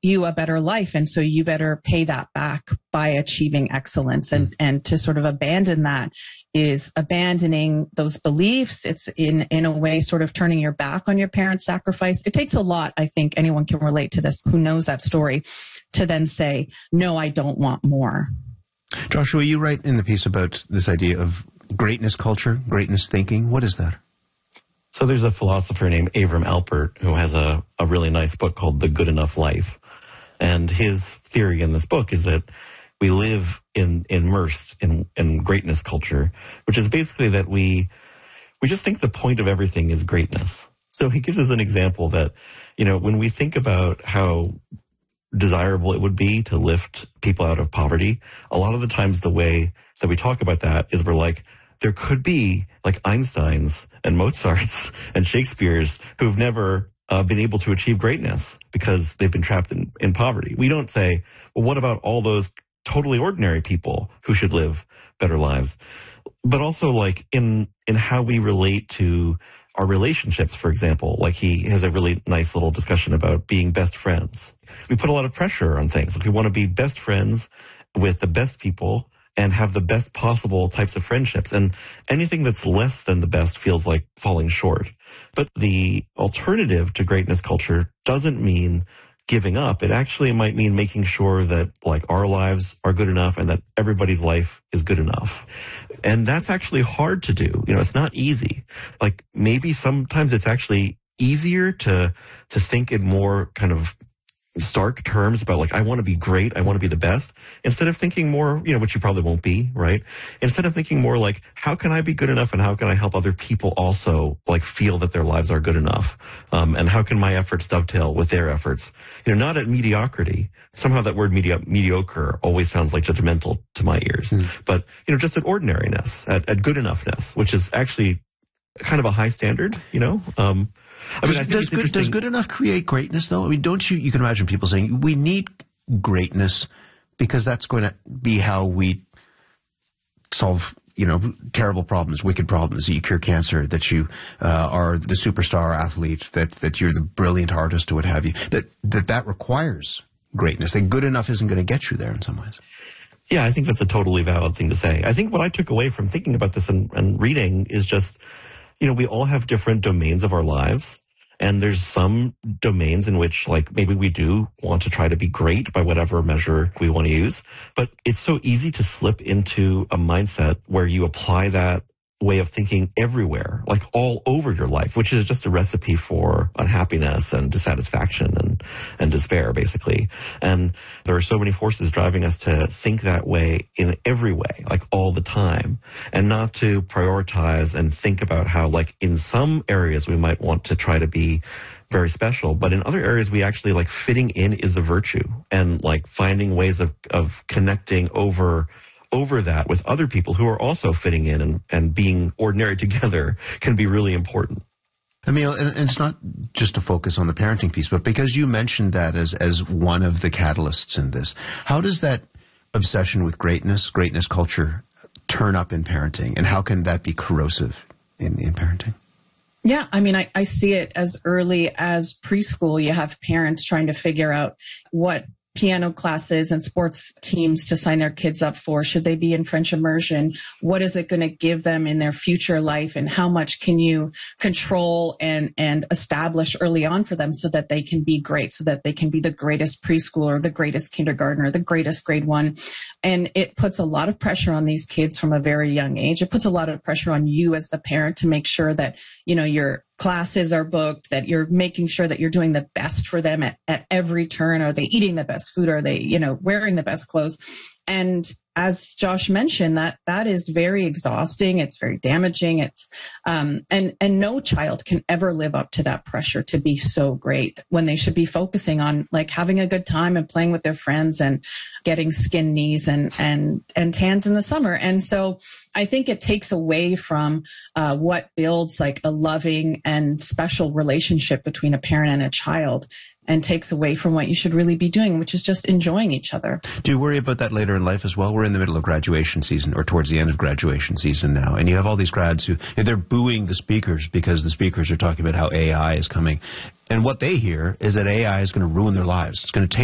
you a better life. And so you better pay that back by achieving excellence. And to sort of abandon that is abandoning those beliefs. It's in a way sort of turning your back on your parents' sacrifice. It takes a lot, I think anyone can relate to this who knows that story, to then say, no, I don't want more. Joshua, you write in the piece about this idea of greatness culture, greatness thinking. What is that? So there's a philosopher named Avram Alpert who has a really nice book called The Good Enough Life. And his theory in this book is that we live immersed in greatness culture, which is basically that we just think the point of everything is greatness. So he gives us an example that, when we think about how desirable it would be to lift people out of poverty, a lot of the times the way that we talk about that is we're like, there could be like Einsteins and Mozarts and Shakespeare's who've never been able to achieve greatness because they've been trapped in poverty. We don't say, well, what about all those totally ordinary people who should live better lives? But also like in how we relate to our relationships, for example. Like he has a really nice little discussion about being best friends. We put a lot of pressure on things. Like we want to be best friends with the best people and have the best possible types of friendships. And anything that's less than the best feels like falling short. But the alternative to greatness culture doesn't mean giving up. It actually might mean making sure that like our lives are good enough and that everybody's life is good enough. And that's actually hard to do. It's not easy. Like maybe sometimes it's actually easier to think in more kind of stark terms about like, I want to be great, I want to be the best, instead of thinking more, which you probably won't be, right? Instead of thinking more like, how can I be good enough and how can I help other people also like feel that their lives are good enough? And how can my efforts dovetail with their efforts? Not at mediocrity. Somehow that word mediocre always sounds like judgmental to my ears. But, just at ordinariness, at good enoughness, which is actually kind of a high standard, Does good enough create greatness, though? I mean, don't you can imagine people saying, we need greatness because that's going to be how we solve, terrible problems, wicked problems, that you cure cancer, that you are the superstar athlete, that you're the brilliant artist or what have you, that requires greatness, that good enough isn't going to get you there in some ways. Yeah, I think that's a totally valid thing to say. I think what I took away from thinking about this and reading is just, we all have different domains of our lives. And there's some domains in which, like, maybe we do want to try to be great by whatever measure we want to use. But it's so easy to slip into a mindset where you apply that way of thinking everywhere, like all over your life, which is just a recipe for unhappiness and dissatisfaction and despair, basically. And there are so many forces driving us to think that way in every way, like all the time, and not to prioritize and think about how, like, in some areas we might want to try to be very special, but in other areas we actually like fitting in is a virtue, and like finding ways of connecting over that with other people who are also fitting in and being ordinary together can be really important. Emile, and it's not just to focus on the parenting piece, but because you mentioned that as one of the catalysts in this, how does that obsession with greatness culture, turn up in parenting, and how can that be corrosive in parenting? Yeah, I mean, I see it as early as preschool. You have parents trying to figure out what piano classes and sports teams to sign their kids up for. Should they be in French immersion? What is it going to give them in their future life? And how much can you control and establish early on for them so that they can be great, so that they can be the greatest preschooler, the greatest kindergartner, the greatest grade one. And it puts a lot of pressure on these kids from a very young age. It puts a lot of pressure on you as the parent to make sure that, your classes are booked, that you're making sure that you're doing the best for them at every turn. Are they eating the best food? Are they, wearing the best clothes? And as Josh mentioned, that is very exhausting. It's very damaging. It's and no child can ever live up to that pressure to be so great when they should be focusing on like having a good time and playing with their friends and getting skin knees and tans in the summer. And so I think it takes away from what builds like a loving and special relationship between a parent and a child, and takes away from what you should really be doing, which is just enjoying each other. Do you worry about that later in life as well? We're in the middle of graduation season, or towards the end of graduation season now, and you have all these grads who, they're booing the speakers because the speakers are talking about how AI is coming. And what they hear is that AI is going to ruin their lives. It's going to take